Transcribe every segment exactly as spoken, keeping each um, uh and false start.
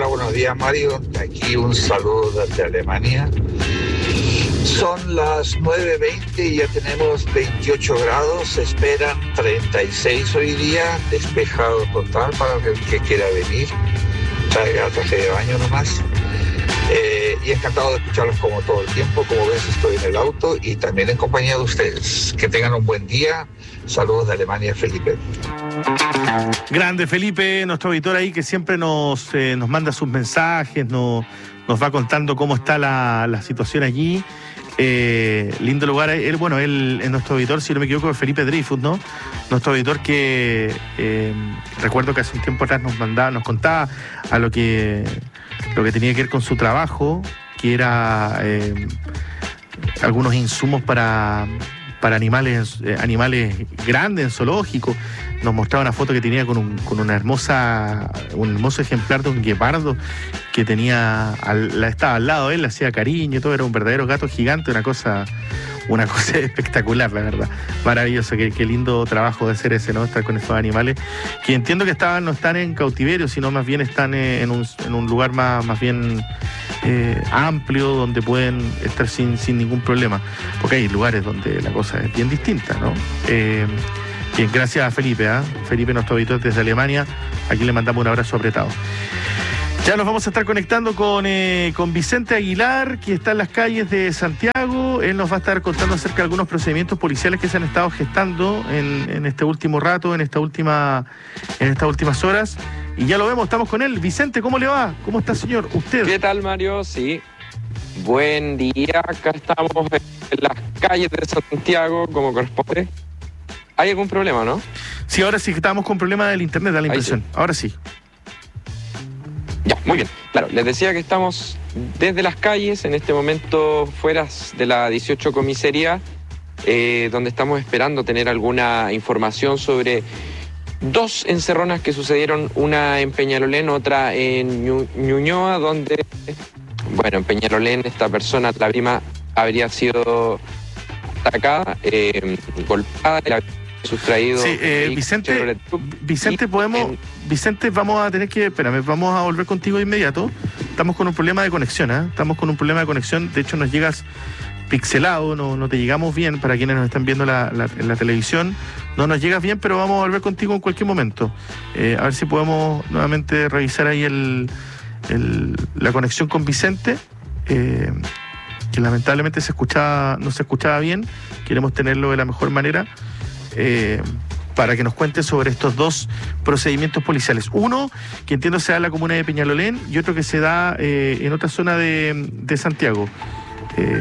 buenos días, Mario. Aquí un saludo desde Alemania. Son las nueve veinte y ya tenemos veintiocho grados, se esperan treinta y seis hoy día, despejado total para el que quiera venir, traiga traje de baño nomás. Eh, y encantado de escucharlos como todo el tiempo. Como ves, estoy en el auto y también en compañía de ustedes. Que tengan un buen día. Saludos de Alemania, Felipe. Grande Felipe, nuestro auditor ahí que siempre nos, eh, nos manda sus mensajes, nos, nos va contando cómo está la, la situación allí. Eh, lindo lugar. Él, bueno, él es nuestro auditor, si no me equivoco, es Felipe Dreyfus, ¿no? Nuestro auditor que eh, recuerdo que hace un tiempo atrás nos mandaba, nos contaba a lo que lo que tenía que ver con su trabajo, que era eh, algunos insumos para, para animales, eh, animales grandes en zoológico. Nos mostraba una foto que tenía con un, con una hermosa, un hermoso ejemplar de un guepardo que tenía, al, la estaba al lado de él, le hacía cariño y todo, era un verdadero gato gigante, una cosa, una cosa espectacular, la verdad. Maravilloso, qué, qué lindo trabajo de hacer ese, ¿no? Estar con estos animales, que entiendo que estaban, no están en cautiverio, sino más bien están en un, en un lugar más, más bien eh, amplio, donde pueden estar sin, sin ningún problema. Porque hay lugares donde la cosa es bien distinta, ¿no? Eh, Bien, gracias a Felipe, ¿eh? Felipe, nuestro auditor desde Alemania. Aquí le mandamos un abrazo apretado. Ya nos vamos a estar conectando con, eh, con Vicente Aguilar, que está en las calles de Santiago. Él nos va a estar contando acerca de algunos procedimientos policiales que se han estado gestando en, en este último rato, en esta última, en estas últimas horas. Y ya lo vemos, estamos con él. Vicente, ¿cómo le va? ¿Cómo está, señor? ¿Usted? ¿Qué tal, Mario? Sí. Buen día. Acá estamos en las calles de Santiago, como corresponde. ¿Hay algún problema, no? Sí, ahora sí que estábamos con problemas del internet, da la impresión. Sí. Ahora sí. Ya, muy bien. Claro, les decía que estamos desde las calles, en este momento fuera de la dieciocho comisaría, eh, donde estamos esperando tener alguna información sobre dos encerronas que sucedieron, una en Peñalolén, otra en Ñu- Ñuñoa, donde, bueno, en Peñalolén esta persona, la prima, habría sido atacada, eh, golpeada, la sustraído. Sí, eh, Vicente, Vicente, podemos, Vicente, vamos a tener que, espérame, vamos a volver contigo de inmediato. Estamos con un problema de conexión, ¿eh? Estamos con un problema de conexión, de hecho nos llegas pixelado, no, no te llegamos bien, para quienes nos están viendo la, la, en la televisión, no nos llegas bien, pero vamos a volver contigo en cualquier momento. Eh, a ver si podemos nuevamente revisar ahí el, el, la conexión con Vicente. Eh, que lamentablemente se escuchaba, no se escuchaba bien, queremos tenerlo de la mejor manera, eh, para que nos cuente sobre estos dos procedimientos policiales. Uno, que entiendo se da en la comuna de Peñalolén, y otro que se da eh, en otra zona de, de Santiago, eh,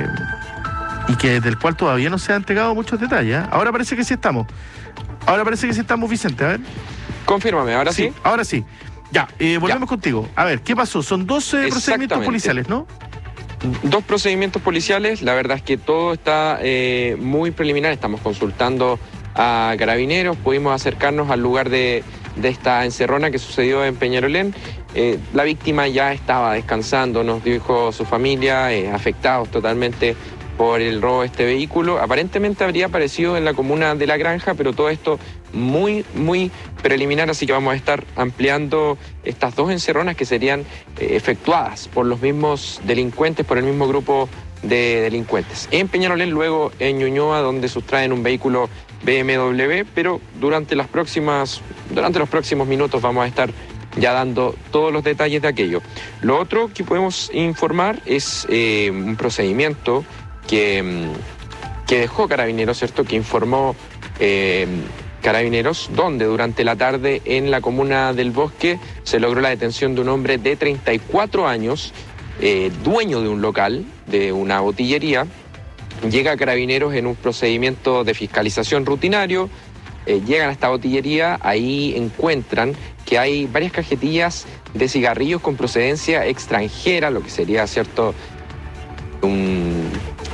y que del cual todavía no se han entregado muchos detalles, ¿eh? Ahora parece que sí estamos. Ahora parece que sí estamos, Vicente, a ver. Confírmame, ¿ahora sí? Sí, ahora sí. Ya, eh, volvemos ya. contigo. A ver, ¿qué pasó? Son dos eh, procedimientos policiales, ¿no? Dos procedimientos policiales, la verdad es que todo está eh, muy preliminar, estamos consultando a carabineros, pudimos acercarnos al lugar de, de esta encerrona que sucedió en Peñalolén. Eh, la víctima ya estaba descansando, nos dijo su familia, eh, afectados totalmente por el robo de este vehículo. Aparentemente habría aparecido en la comuna de La Granja, pero todo esto muy, muy preliminar, así que vamos a estar ampliando estas dos encerronas que serían eh, efectuadas por los mismos delincuentes, por el mismo grupo de delincuentes. En Peñalolén, luego en Ñuñoa, donde sustraen un vehículo B M W, pero durante las próximas, durante los próximos minutos vamos a estar ya dando todos los detalles de aquello. Lo otro que podemos informar es eh, un procedimiento que, que dejó Carabineros, ¿cierto?, que informó eh, Carabineros, donde durante la tarde en la comuna del Bosque se logró la detención de un hombre de treinta y cuatro años, eh, dueño de un local, de una botillería. Llega a Carabineros en un procedimiento de fiscalización rutinario, eh, llegan a esta botillería, ahí encuentran que hay varias cajetillas de cigarrillos con procedencia extranjera, lo que sería, ¿cierto?, un,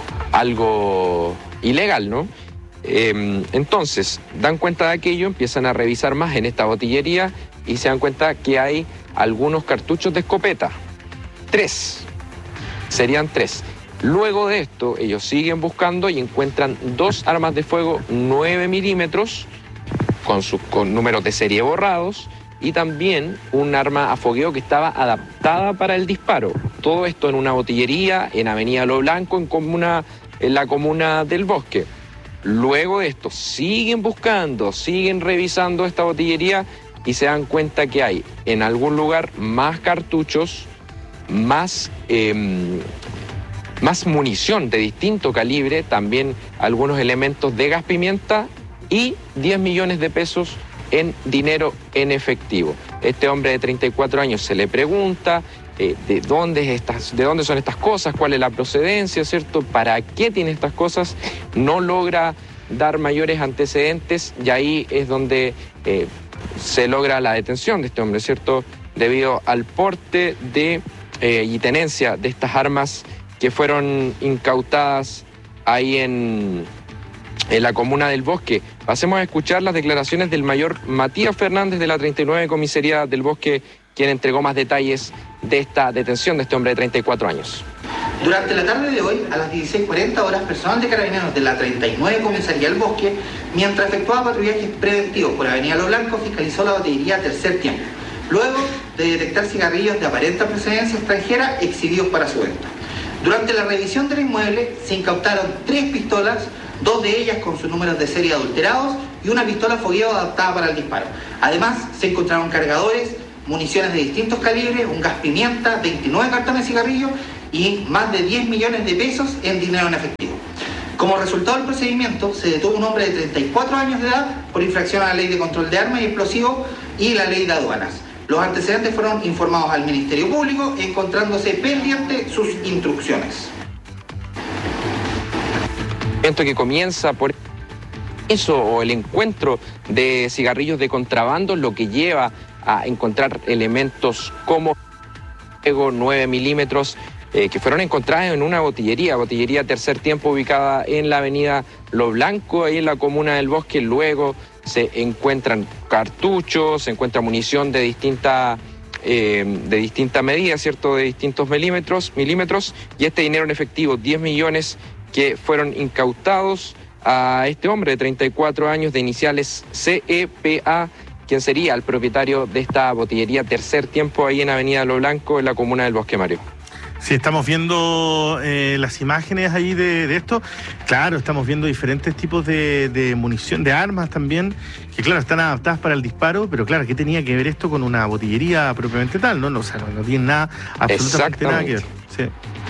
algo ilegal, ¿no? Eh, entonces, dan cuenta de aquello, empiezan a revisar más en esta botillería y se dan cuenta que hay algunos cartuchos de escopeta. Tres. Serían tres. Luego de esto, ellos siguen buscando y encuentran dos armas de fuego nueve milímetros con sus con números de serie borrados y también un arma a fogueo que estaba adaptada para el disparo. Todo esto en una botillería en Avenida Lo Blanco, en, comuna, en la comuna del Bosque. Luego de esto, siguen buscando, siguen revisando esta botillería y se dan cuenta que hay en algún lugar más cartuchos, más, eh, más munición de distinto calibre, también algunos elementos de gas pimienta y diez millones de pesos en dinero en efectivo. Este hombre de treinta y cuatro años se le pregunta eh, de, dónde es estas, de dónde son estas cosas, cuál es la procedencia, ¿cierto? ¿Para qué tiene estas cosas? No logra dar mayores antecedentes y ahí es donde eh, se logra la detención de este hombre, ¿cierto? Debido al porte de, eh, y tenencia de estas armas que fueron incautadas ahí en... en la comuna del Bosque. Pasemos a escuchar las declaraciones del mayor Matías Fernández de la treinta y nueve Comisaría del Bosque, quien entregó más detalles de esta detención de este hombre de treinta y cuatro años. Durante la tarde de hoy, a las dieciséis cuarenta horas, personal de carabineros de la treinta y nueve Comisaría del Bosque, mientras efectuaba patrullajes preventivos por Avenida Lo Blanco, fiscalizó la botillería Tercer Tiempo, luego de detectar cigarrillos de aparente procedencia extranjera exhibidos para su venta. Durante la revisión del inmueble, se incautaron tres pistolas, dos de ellas con sus números de serie adulterados y una pistola fogueo adaptada para el disparo. Además, se encontraron cargadores, municiones de distintos calibres, un gas pimienta, veintinueve cartones de cigarrillos y más de diez millones de pesos en dinero en efectivo. Como resultado del procedimiento, se detuvo un hombre de treinta y cuatro años de edad por infracción a la Ley de Control de Armas y Explosivos y la Ley de Aduanas. Los antecedentes fueron informados al Ministerio Público, encontrándose pendiente sus instrucciones. Que comienza por eso o el encuentro de cigarrillos de contrabando, lo que lleva a encontrar elementos como nueve milímetros eh, que fueron encontrados en una botillería, botillería Tercer Tiempo ubicada en la avenida Lo Blanco, ahí en la comuna del Bosque. Luego se encuentran cartuchos, se encuentra munición de distinta eh, de distintas medidas, ¿cierto? De distintos milímetros, milímetros y este dinero en efectivo, diez millones que fueron incautados a este hombre de treinta y cuatro años de iniciales C E P A, quien sería el propietario de esta botillería Tercer Tiempo ahí en Avenida Lo Blanco, en la comuna del Bosque, Mario. Sí, estamos viendo eh, las imágenes ahí de, de esto. Claro, estamos viendo diferentes tipos de, de munición, de armas también, que claro, están adaptadas para el disparo, pero claro, ¿qué tenía que ver esto con una botillería propiamente tal? No, no, o sea, no, no tiene nada, absolutamente nada que ver. Sí.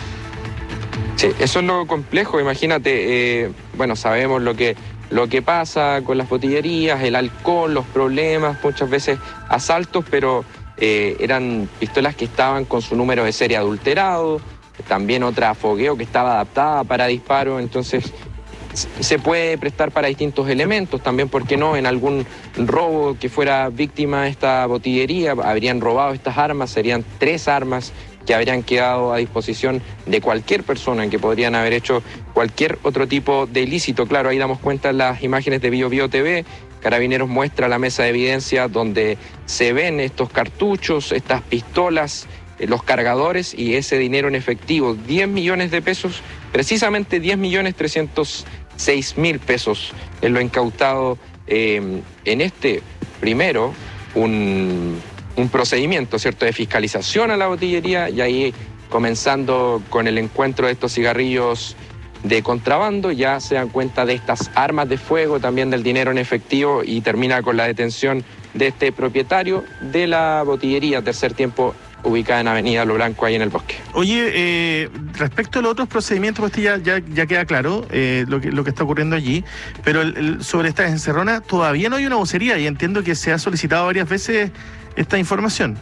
Sí, eso es lo complejo, imagínate, eh, bueno, sabemos lo que, lo que pasa con las botillerías, el alcohol, los problemas, muchas veces asaltos, pero eh, eran pistolas que estaban con su número de serie adulterado, también otra a fogueo que estaba adaptada para disparo, entonces se puede prestar para distintos elementos, también, ¿por qué no? En algún robo que fuera víctima de esta botillería, habrían robado estas armas, serían tres armas que habrían quedado a disposición de cualquier persona, en que podrían haber hecho cualquier otro tipo de ilícito. Claro, ahí damos cuenta en las imágenes de Bio Bio T V, Carabineros muestra la mesa de evidencia donde se ven estos cartuchos, estas pistolas, eh, los cargadores y ese dinero en efectivo, diez millones de pesos, precisamente diez millones trescientos seis mil pesos en lo incautado eh, en este primero, un... un procedimiento, ¿cierto?, de fiscalización a la botillería y ahí comenzando con el encuentro de estos cigarrillos de contrabando, ya se dan cuenta de estas armas de fuego, también del dinero en efectivo y termina con la detención de este propietario de la botillería Tercer Tiempo ubicada en Avenida Lo Blanco, ahí en el Bosque. Oye, eh, respecto a los otros procedimientos, pues ya, ya, ya queda claro eh, lo, que, lo que está ocurriendo allí, pero el, el, sobre esta encerrona todavía no hay una vocería y entiendo que se ha solicitado varias veces esta información.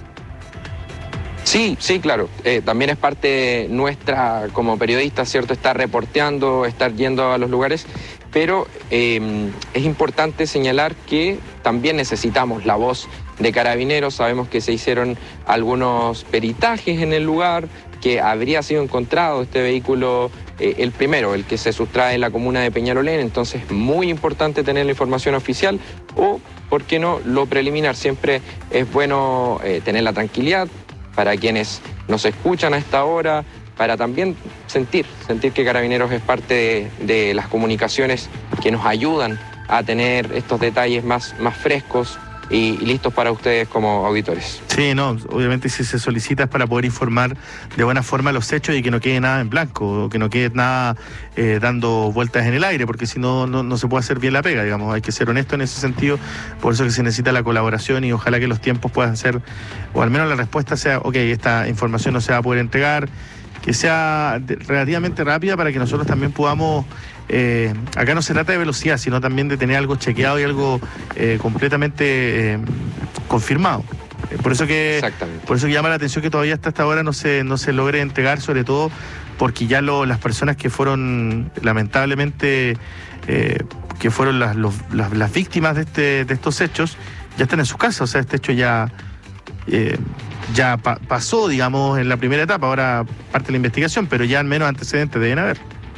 Sí, sí, claro. Eh, también es parte nuestra como periodistas, ¿cierto? Estar reporteando, estar yendo a los lugares, pero eh, es importante señalar que también necesitamos la voz de Carabineros. Sabemos que se hicieron algunos peritajes en el lugar, que habría sido encontrado este vehículo, eh, el primero, el que se sustrae en la comuna de Peñalolén, entonces muy importante tener la información oficial o, ¿por qué no?, lo preliminar. Siempre es bueno eh, tener la tranquilidad para quienes nos escuchan a esta hora, para también sentir, sentir que Carabineros es parte de, de las comunicaciones que nos ayudan a tener estos detalles más, más frescos y, y listos para ustedes como auditores. Sí, no, obviamente si se solicita es para poder informar de buena forma los hechos y que no quede nada en blanco, o que no quede nada eh, dando vueltas en el aire, porque si no, no, no se puede hacer bien la pega, digamos, hay que ser honesto en ese sentido, por eso que se necesita la colaboración y ojalá que los tiempos puedan ser, o al menos la respuesta sea, ok, esta información no se va a poder entregar, que sea de, relativamente rápida para que nosotros también podamos, eh, acá no se trata de velocidad, sino también de tener algo chequeado y algo eh, completamente eh, confirmado. Por eso que por eso que llama la atención que todavía hasta esta hora no se no se logre entregar, sobre todo porque ya lo, las personas que fueron lamentablemente eh, que fueron las, los, las las víctimas de este de estos hechos ya están en sus casas. O sea, este hecho ya eh, ya pa pasó, digamos, en la primera etapa. Ahora parte la investigación, pero ya al menos antecedentes deben haber.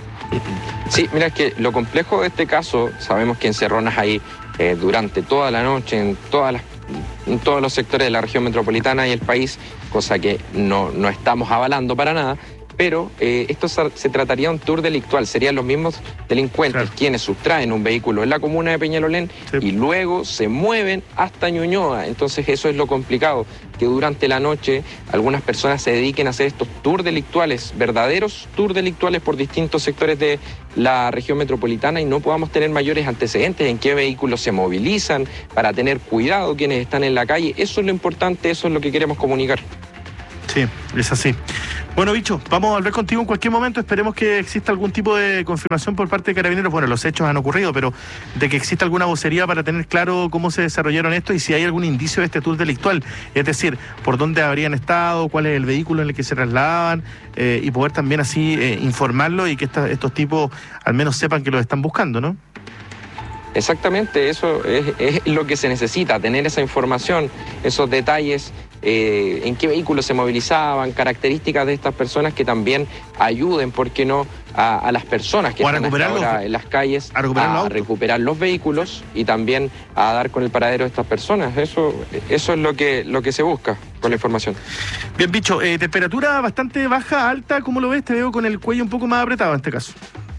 Sí, mira, es que lo complejo de este caso, sabemos que encerronas ahí eh, durante toda la noche en todas las en todos los sectores de la región metropolitana y el país, cosa que no, no estamos avalando para nada, pero eh, esto se trataría de un tour delictual, serían los mismos delincuentes, claro, quienes sustraen un vehículo en la comuna de Peñalolén, sí, y luego se mueven hasta Ñuñoa. Entonces eso es lo complicado, que durante la noche algunas personas se dediquen a hacer estos tours delictuales, verdaderos tours delictuales por distintos sectores de la región metropolitana y no podamos tener mayores antecedentes en qué vehículos se movilizan para tener cuidado quienes están en la calle. Eso es lo importante, eso es lo que queremos comunicar. Sí, es así. Bueno, Bicho, vamos a volver contigo en cualquier momento. Esperemos que exista algún tipo de confirmación por parte de Carabineros. Bueno, los hechos han ocurrido, pero de que exista alguna vocería para tener claro cómo se desarrollaron esto y si hay algún indicio de este tour delictual. Es decir, por dónde habrían estado, cuál es el vehículo en el que se trasladaban eh, y poder también así eh, informarlo y que esta, estos tipos al menos sepan que los están buscando, ¿no? Exactamente, eso es, es lo que se necesita, tener esa información, esos detalles, eh, en qué vehículos se movilizaban, características de estas personas que también ayuden, ¿por qué no?, a, a las personas que están hasta ahora en las calles a, recuperar, a recuperar los vehículos y también a dar con el paradero de estas personas. Eso, eso es lo que, lo que se busca con la información. Bien, Bicho, eh, temperatura bastante baja, alta, ¿cómo lo ves? Te veo con el cuello un poco más apretado en este caso.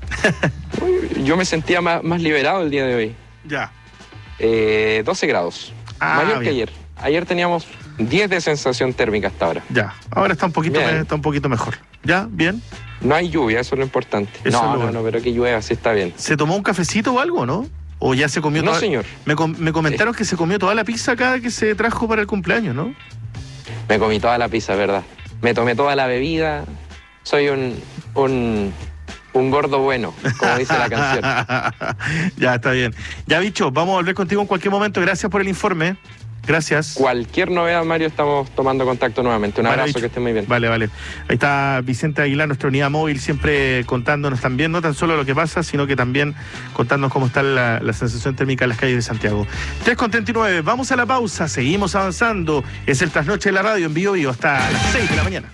Yo me sentía más, más liberado el día de hoy. Ya. Eh, doce grados. Ah, mayor bien. que ayer. Ayer teníamos diez de sensación térmica hasta ahora. Ya. Ahora está un poquito, me, está un poquito mejor. ¿Ya? ¿Bien? No hay lluvia, eso es lo importante. Eso no, lo no, no, pero que llueva, sí está bien. ¿Se tomó un cafecito o algo, no? ¿O ya se comió no, toda... señor. Me, com me comentaron sí. que se comió toda la pizza acá que se trajo para el cumpleaños, ¿no? Me comí toda la pizza, ¿verdad? Me tomé toda la bebida. Soy un... un... Un gordo bueno, como dice la canción. Ya, está bien. Ya, Bicho, vamos a volver contigo en cualquier momento. Gracias por el informe. Gracias. Cualquier novedad, Mario, estamos tomando contacto nuevamente. Un vale, abrazo, Bicho. Que esté muy bien. Vale, vale. Ahí está Vicente Aguilar, nuestra unidad móvil, siempre contándonos también, no tan solo lo que pasa, sino que también contándonos cómo está la, la sensación térmica en las calles de Santiago. tres con treinta y nueve, vamos a la pausa, seguimos avanzando. Es el Trasnoche de la Radio en Bio Bio hasta las seis de la mañana.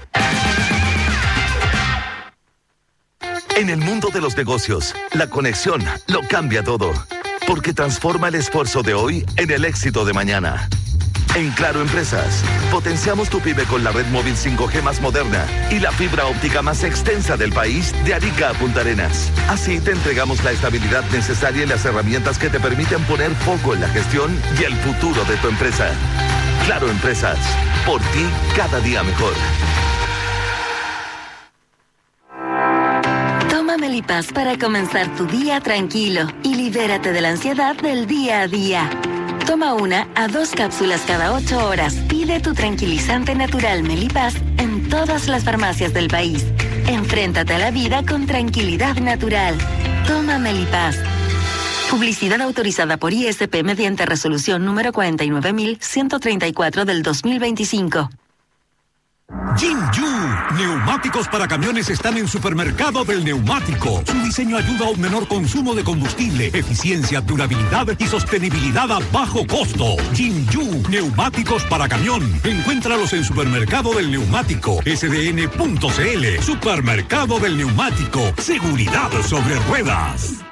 En el mundo de los negocios, la conexión lo cambia todo, porque transforma el esfuerzo de hoy en el éxito de mañana. En Claro Empresas, potenciamos tu pyme con la red móvil cinco G más moderna y la fibra óptica más extensa del país de Arica a Punta Arenas. Así te entregamos la estabilidad necesaria y las herramientas que te permiten poner foco en la gestión y el futuro de tu empresa. Claro Empresas, por ti cada día mejor. Melipaz para comenzar tu día tranquilo y libérate de la ansiedad del día a día. Toma una a dos cápsulas cada ocho horas. Pide tu tranquilizante natural Melipaz en todas las farmacias del país. Enfréntate a la vida con tranquilidad natural. Toma Melipaz. Publicidad autorizada por I S P mediante resolución número cuarenta y nueve mil ciento treinta y cuatro del dos mil veinticinco. Jinju, neumáticos para camiones están en Supermercado del Neumático. Su diseño ayuda a un menor consumo de combustible, eficiencia, durabilidad y sostenibilidad a bajo costo. Jinju, neumáticos para camión. Encuéntralos en Supermercado del Neumático, S D N punto C L. Supermercado del Neumático, seguridad sobre ruedas.